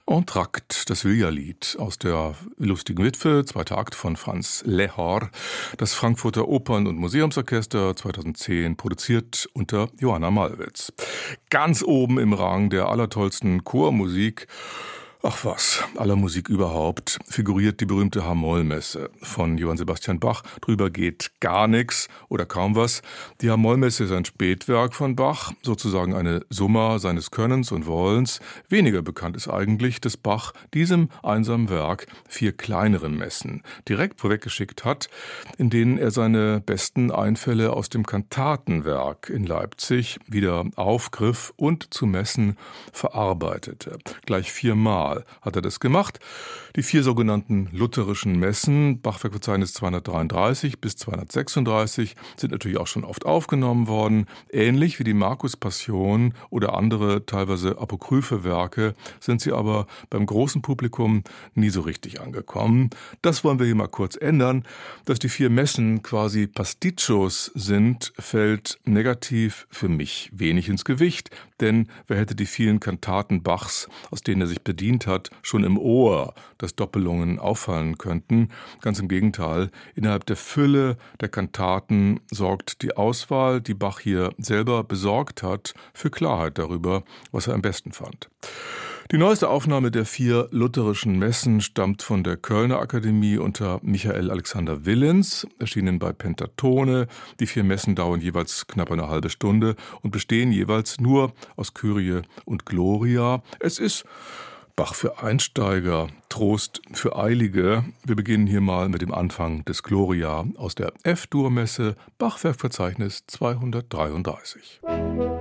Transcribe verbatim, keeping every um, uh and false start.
Entr'acte, das Vilja-Lied aus der Lustigen Witwe, zweiter Akt von Franz Lehár, das Frankfurter Opern- und Museumsorchester zweitausendzehn, produziert unter Johanna Malwitz. Ganz oben im Rang der allertollsten Chormusik, ach was, aller Musik überhaupt, figuriert die berühmte H-Moll-Messe von Johann Sebastian Bach. Drüber geht gar nichts oder kaum was. Die H-Moll-Messe ist ein Spätwerk von Bach, sozusagen eine Summa seines Könnens und Wollens. Weniger bekannt ist eigentlich, dass Bach diesem einsamen Werk vier kleinere Messen direkt vorweggeschickt hat, in denen er seine besten Einfälle aus dem Kantatenwerk in Leipzig wieder aufgriff und zu Messen verarbeitete. Gleich viermal hat er das gemacht. Die vier sogenannten lutherischen Messen, Bachwerkverzeichnis zweihundertdreiunddreißig bis zweihundertsechsunddreißig, sind natürlich auch schon oft aufgenommen worden. Ähnlich wie die Markus-Passion oder andere teilweise apokryphe Werke sind sie aber beim großen Publikum nie so richtig angekommen. Das wollen wir hier mal kurz ändern. Dass die vier Messen quasi Pasticcios sind, fällt negativ für mich wenig ins Gewicht, denn wer hätte die vielen Kantaten Bachs, aus denen er sich bedient hat, schon im Ohr, dass Doppelungen auffallen könnten. Ganz im Gegenteil, innerhalb der Fülle der Kantaten sorgt die Auswahl, die Bach hier selber besorgt hat, für Klarheit darüber, was er am besten fand. Die neueste Aufnahme der vier lutherischen Messen stammt von der Kölner Akademie unter Michael Alexander Willens, erschienen bei Pentatone. Die vier Messen dauern jeweils knapp eine halbe Stunde und bestehen jeweils nur aus Kyrie und Gloria. Es ist Bach für Einsteiger, Trost für Eilige. Wir beginnen hier mal mit dem Anfang des Gloria aus der F-Dur-Messe, Bachwerkverzeichnis zweihundertdreiunddreißig.